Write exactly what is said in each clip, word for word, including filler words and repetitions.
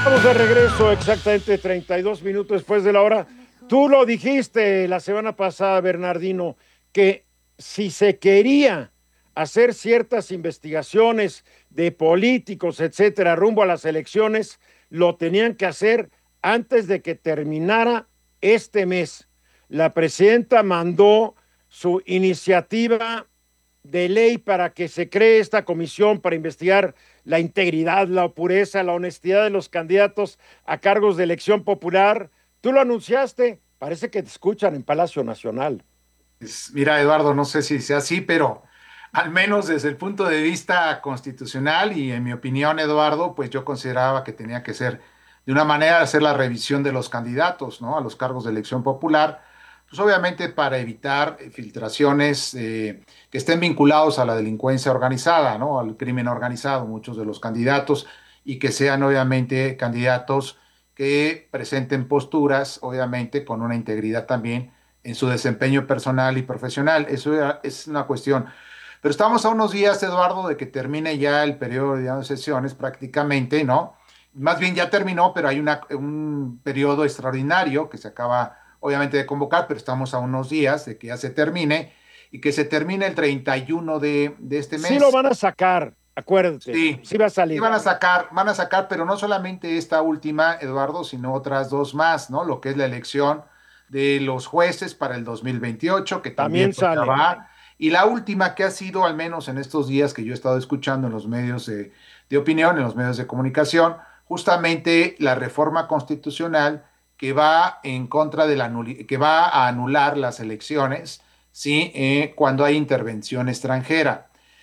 Estamos de regreso exactamente treinta y dos minutos después de la hora. Tú lo dijiste la semana pasada, Bernardino, que si se quería hacer ciertas investigaciones de políticos, etcétera, rumbo a las elecciones, lo tenían que hacer antes de que terminara este mes. La presidenta mandó su iniciativa de ley para que se cree esta comisión para investigar la integridad, la pureza, la honestidad de los candidatos a cargos de elección popular. Tú lo anunciaste, parece que te escuchan en Palacio Nacional. Pues, mira, Eduardo, no sé si sea así, pero al menos desde el punto de vista constitucional y en mi opinión, Eduardo, pues yo consideraba que tenía que ser de una manera de hacer la revisión de los candidatos, ¿no? A los cargos de elección popular, pues obviamente para evitar eh, filtraciones eh, que estén vinculados a la delincuencia organizada, ¿no? Al crimen organizado, muchos de los candidatos, y que sean obviamente candidatos que presenten posturas, obviamente con una integridad también en su desempeño personal y profesional. Eso es una cuestión. Pero estamos a unos días, Eduardo, de que termine ya el periodo de sesiones prácticamente, ¿no? Más bien ya terminó, pero hay una, un periodo extraordinario que se acaba, obviamente, de convocar, pero estamos a unos días de que ya se termine y que se termine el treinta y uno de, de este Sí lo mes. van a sacar, acuérdate, Sí, sí va a sí salir. van a sacar, van a sacar, pero no solamente esta última, Eduardo, sino otras dos más, ¿no? Lo que es la elección de los jueces para el dos mil veintiocho, que también También pues, ya sale. va. Y la última que ha sido, al menos en estos días que yo he estado escuchando en los medios de, de opinión, en los medios de comunicación, justamente la reforma constitucional que va en contra de la que va a anular las elecciones, ¿sí? Eh, cuando hay intervención extranjera.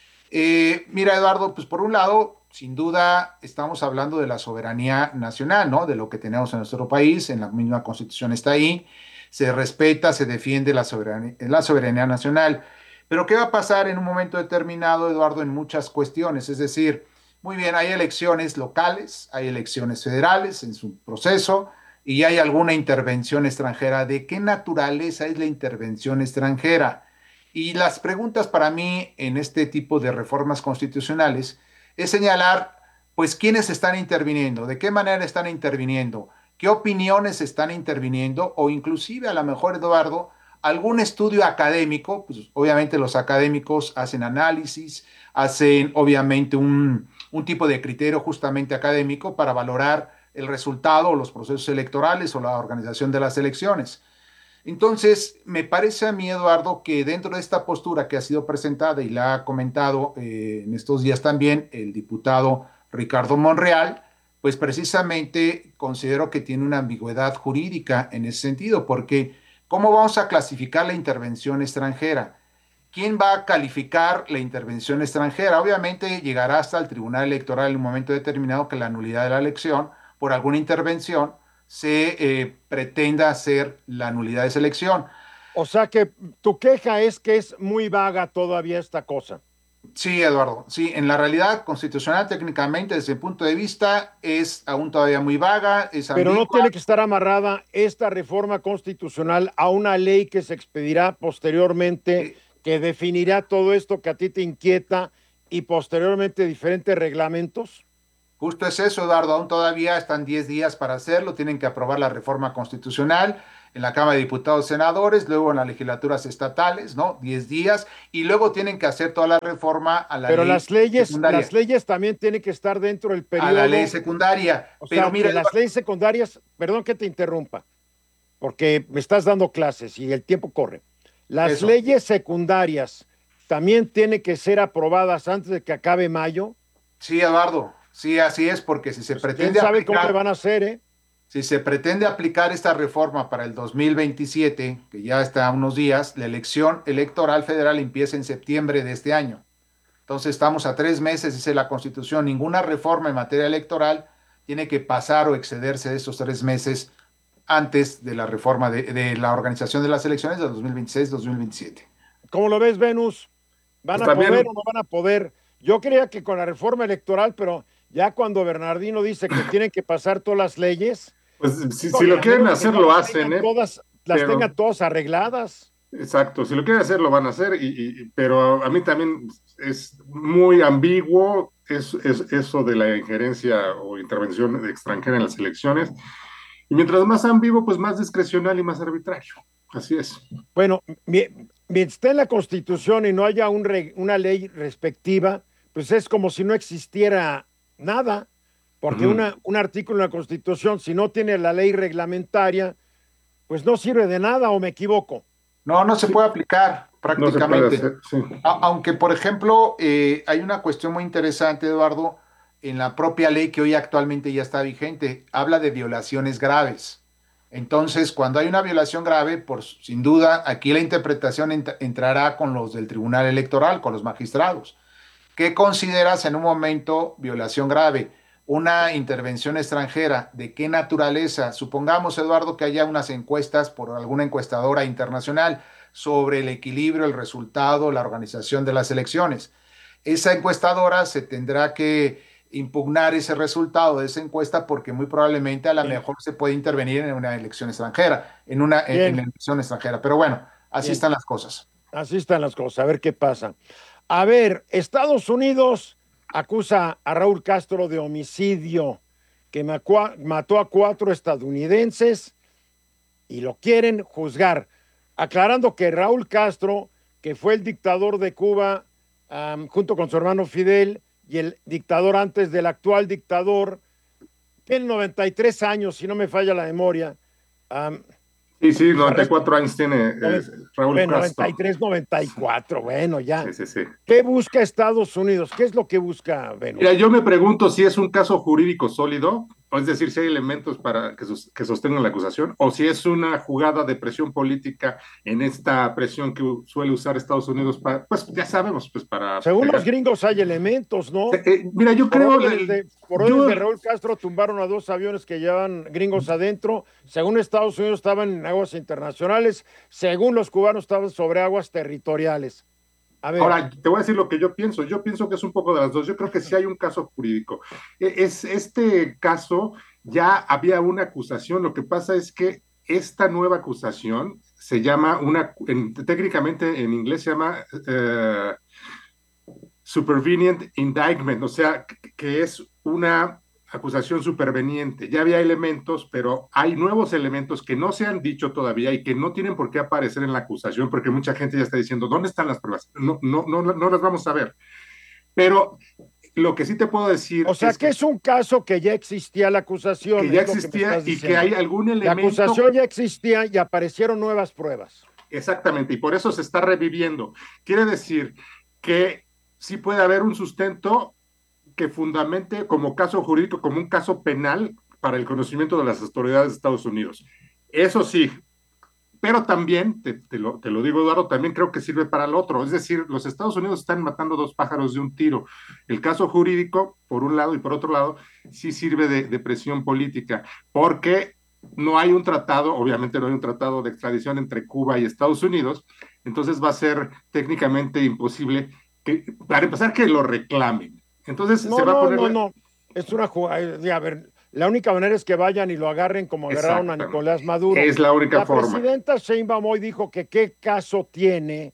Eh, mira, Eduardo, pues por un lado, sin duda, estamos hablando de la soberanía nacional, ¿no? De lo que tenemos en nuestro país, en la misma constitución está ahí, se respeta, se defiende la soberanía, la soberanía nacional. Pero ¿qué va a pasar en un momento determinado, Eduardo, en muchas cuestiones? Es decir, muy bien, hay elecciones locales, hay elecciones federales en su proceso y hay alguna intervención extranjera. ¿De qué naturaleza es la intervención extranjera? Y las preguntas para mí en este tipo de reformas constitucionales es señalar, pues, quiénes están interviniendo, de qué manera están interviniendo, qué opiniones están interviniendo, o inclusive a lo mejor, Eduardo, algún estudio académico, pues obviamente los académicos hacen análisis, hacen obviamente un, un tipo de criterio justamente académico para valorar el resultado o los procesos electorales o la organización de las elecciones. Entonces, me parece a mí, Eduardo, que dentro de esta postura que ha sido presentada y la ha comentado eh, en estos días también el diputado Ricardo Monreal, pues precisamente considero que tiene una ambigüedad jurídica en ese sentido, porque ¿cómo vamos a clasificar la intervención extranjera? ¿Quién va a calificar la intervención extranjera? Obviamente llegará hasta el Tribunal Electoral en un momento determinado que la nulidad de la elección por alguna intervención se eh, pretenda hacer la nulidad de esa elección. O sea que tu queja es que es muy vaga todavía esta cosa. Sí, Eduardo, sí, en la realidad constitucional técnicamente desde el punto de vista es aún todavía muy vaga, es Pero no ambigua. tiene que estar amarrada esta reforma constitucional a una ley que se expedirá posteriormente, Eh, que definirá todo esto que a ti te inquieta y posteriormente diferentes reglamentos. Justo es eso, Eduardo, aún todavía están diez días para hacerlo, tienen que aprobar la reforma constitucional en la Cámara de Diputados y Senadores, luego en las legislaturas estatales, ¿no? Diez días, y luego tienen que hacer toda la reforma a la Pero ley las leyes, las secundaria, leyes también tienen que estar dentro del a la ley periodo, secundaria. o Pero sea, mira, que las Eduardo, leyes secundarias, perdón que te interrumpa, porque me estás dando clases y el tiempo corre. Las eso, leyes secundarias también tienen que ser aprobadas antes de que acabe mayo. sí, Eduardo, sí, así es, porque si se Pues quién pretende sabe cómo le aplicar, van a hacer, ¿eh? si se pretende aplicar esta reforma para el dos mil veintisiete, que ya está a unos días, la elección electoral federal empieza en septiembre de este año. Entonces estamos a tres meses, dice la Constitución, ninguna reforma en materia electoral tiene que pasar o excederse de esos tres meses antes de la reforma de, de la organización de las elecciones de dos mil veintiséis dos mil veintisiete. ¿Cómo lo ves, Venus? ¿Van Pues a poder también, o no van a poder? Yo creía que con la reforma electoral, pero ya cuando Bernardino dice que tienen que pasar todas las leyes, Pues si, si híjole, lo a quieren menos que hacer, no lo las hacen, tengan ¿eh? todas, las tengan Pero, todas arregladas. exacto, si lo quieren hacer, lo van a hacer, y, y- pero a mí también es muy ambiguo es, es eso de la injerencia o intervención extranjera en las elecciones. Y mientras más ambiguo, pues más discrecional y más arbitrario. Así es. Bueno, mi- mientras esté en la Constitución y no haya un re- una ley respectiva, pues es como si no existiera nada, porque Ujú. una, un artículo en la Constitución, si no tiene la ley reglamentaria, pues no sirve de nada, ¿o me equivoco? No, no se Sí, puede aplicar no se puede prácticamente. hacer, sí. A- aunque, por ejemplo, eh, hay una cuestión muy interesante, Eduardo, en la propia ley que hoy actualmente ya está vigente, habla de violaciones graves. Entonces, cuando hay una violación grave, por sin duda, aquí la interpretación ent- entrará con los del Tribunal Electoral, con los magistrados. ¿Qué consideras en un momento violación grave? Una intervención extranjera, ¿de qué naturaleza? Supongamos, Eduardo, que haya unas encuestas por alguna encuestadora internacional sobre el equilibrio, el resultado, la organización de las elecciones. Esa encuestadora se tendrá que impugnar ese resultado de esa encuesta porque muy probablemente a lo Bien, mejor se puede intervenir en una elección extranjera, en una en, en la bien, elección extranjera. Pero bueno, así bien. están las cosas. Así están las cosas, a ver qué pasa. A ver, Estados Unidos acusa a Raúl Castro de homicidio, que macua- mató a cuatro estadounidenses y lo quieren juzgar, aclarando que Raúl Castro, que fue el dictador de Cuba, am, junto con su hermano Fidel, y el dictador antes del actual dictador, tiene noventa y tres años, si no me falla la memoria. am, Sí, sí, pues noventa y arrest- cuatro años tiene eh, noven- Raúl bueno, Castro. noventa y tres, noventa y cuatro, bueno, ya. Sí, sí, sí. ¿Qué busca Estados Unidos? ¿Qué es lo que busca Mira, Venus? yo me pregunto si es un caso jurídico sólido, o es decir, si hay elementos para que, sos- que sostengan la acusación, o si es una jugada de presión política en esta presión que u- suele usar Estados Unidos para, pues ya sabemos, pues para Según los pegar. gringos hay elementos, Se- ¿no? eh, mira, yo Por creo, órdenes el- de, por órdenes yo, de Raúl Castro tumbaron a dos aviones que llevan gringos adentro. Según Estados Unidos estaban en aguas internacionales. Según los cubanos estaban sobre aguas territoriales. A ver, ahora te voy a decir lo que yo pienso. Yo pienso que es un poco de las dos. Yo creo que sí hay un caso jurídico. E- Es, este caso ya había una acusación. Lo que pasa es que esta nueva acusación se llama una, en- técnicamente en inglés se llama eh, supervenient indictment, o sea, que es una acusación superveniente. Ya había elementos, pero hay nuevos elementos que no se han dicho todavía y que no tienen por qué aparecer en la acusación, porque mucha gente ya está diciendo, ¿dónde están las pruebas? No, no, no, no las vamos a ver. Pero lo que sí te puedo o decir sea es que que, es un caso que ya existía la que acusación, ya es lo que me existía estás y que diciendo. hay algún La elemento acusación ya existía y aparecieron nuevas pruebas. exactamente, y por eso se está reviviendo. Quiere decir que sí puede haber un sustento que fundamente como caso jurídico, como un caso penal para el conocimiento de las autoridades de Estados Unidos. Eso sí, pero también, te, te, lo, te lo digo Eduardo, también creo que sirve para el otro. Es decir, los Estados Unidos están matando dos pájaros de un tiro. El caso jurídico, por un lado, y por otro lado, sí sirve de, de presión política, porque no hay un tratado, obviamente no hay un tratado de extradición entre Cuba y Estados Unidos, entonces va a ser técnicamente imposible que, para empezar, que lo reclamen. Entonces se No, va a no, poner no, la... no. Es una jugada. A ver, la única manera es que vayan y lo agarren como agarraron a Exactamente. Nicolás Maduro. Es la única La forma. presidenta Sheinbaum hoy dijo que qué caso tiene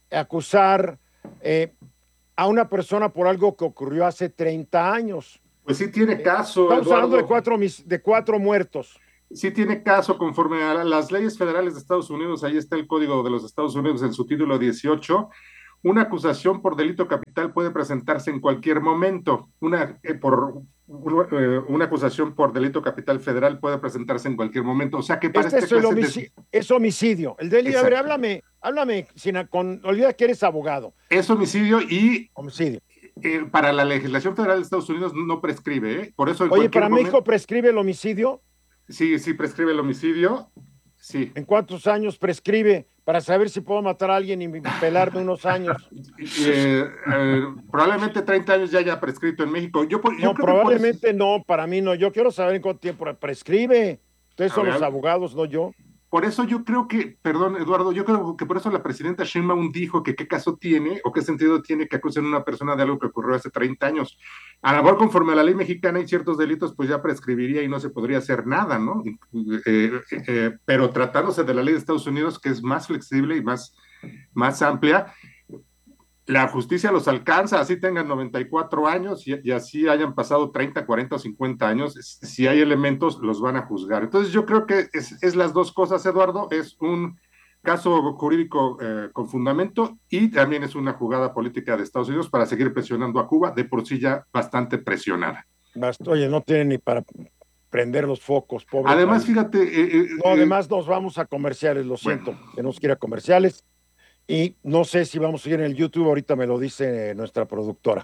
acusar eh, a una persona por algo que ocurrió hace treinta años. Pues sí tiene Eh, caso, estamos hablando de Eduardo. cuatro, de cuatro muertos. Sí tiene caso conforme a las leyes federales de Estados Unidos, ahí está el Código de los Estados Unidos en su título dieciocho. Una acusación por delito capital puede presentarse en cualquier momento. Una, eh, por, eh, una acusación por delito capital federal puede presentarse en cualquier momento. O sea que para Este esta es el clase de... homicidio, es homicidio. El delito, a ver, Exacto. háblame, háblame, sin, con, olvida que eres abogado. Es homicidio y Homicidio. eh, para la legislación federal de Estados Unidos no prescribe, ¿eh? Por eso en Oye, cualquier ¿para México momento, prescribe el homicidio? sí, sí prescribe el homicidio, sí. ¿En cuántos años prescribe para saber si puedo matar a alguien y pelarme unos años? Eh, eh, probablemente treinta años ya haya prescrito en México. Yo, yo No, creo que por eso, probablemente no, para mí no. Yo quiero saber en cuánto tiempo prescribe. Ustedes a son los ver, abogados, no yo. por eso yo creo que, perdón, Eduardo, yo creo que por eso la presidenta Sheinbaum dijo que qué caso tiene o qué sentido tiene que acusen a una persona de algo que ocurrió hace treinta años. A lo mejor conforme a la ley mexicana hay ciertos delitos, pues ya prescribiría y no se podría hacer nada, ¿no? Eh, eh, pero tratándose de la ley de Estados Unidos, que es más flexible y más, más amplia, la justicia los alcanza, así tengan noventa y cuatro años y, y así hayan pasado treinta, cuarenta o cincuenta años, si hay elementos, los van a juzgar. Entonces yo creo que es, es las dos cosas, Eduardo, es un caso jurídico eh, con fundamento y también es una jugada política de Estados Unidos para seguir presionando a Cuba, de por sí ya bastante presionada. Basta, oye, no tienen ni para prender los focos, pobre Además, país. fíjate... Eh, eh, No, además nos vamos a comerciales, lo siento, bueno. tenemos que ir a comerciales. Y no sé si vamos a ir en el YouTube, ahorita me lo dice nuestra productora.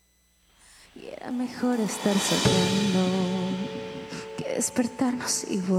Y era mejor estar soñando que despertarnos y volver.